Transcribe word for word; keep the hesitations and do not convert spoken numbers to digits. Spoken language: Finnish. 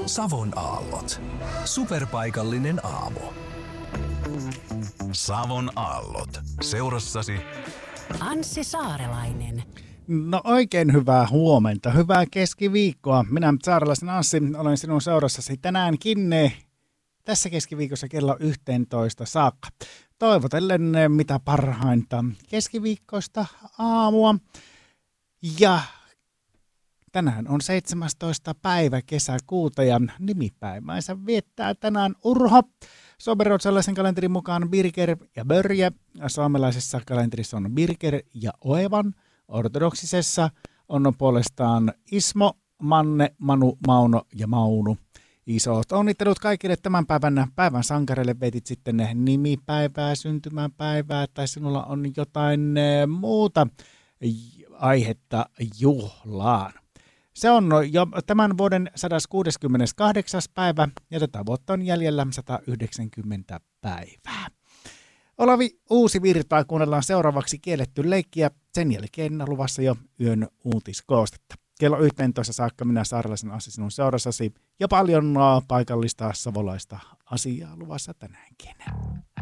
Savon aallot. Superpaikallinen aamu. Savon aallot. Seurassasi Anssi Saarelainen. No oikein hyvää huomenta, hyvää keskiviikkoa. Minä Saarelaisen Anssi olen sinun seurassasi tänäänkin tässä keskiviikossa kello yhteentoista saakka. Toivotellen mitä parhainta keskiviikkoista aamua. Ja tänään on seitsemästoista päivä kesäkuuta ja nimipäivänsä viettää tänään Urho. Suomenruotsalaisen kalenterin mukaan Birger ja Börje. Saamelaisessa kalenterissa on Birger ja Oevan. Ortodoksisessa on puolestaan Ismo, Manne, Manu, Mauno ja Maunu. Isot onnittelut kaikille tämän päivän päivän sankareille. Vietit sitten nimipäivää, syntymäpäivää tai sinulla on jotain muuta aihetta juhlaan. Se on jo tämän vuoden sata kuusikymmentäkahdeksan päivä ja tätä vuotta on jäljellä sata yhdeksänkymmentä päivää. Olavi Uusi Virtaa kuunnellaan seuraavaksi kielletty leikkiä. Sen jälkeen luvassa jo yön uutiskoostetta. Kello yhteentoista saakka minä Saarelaisen Anssi sinun seurassasi ja paljon paikallista savolaista asiaa luvassa tänäänkin.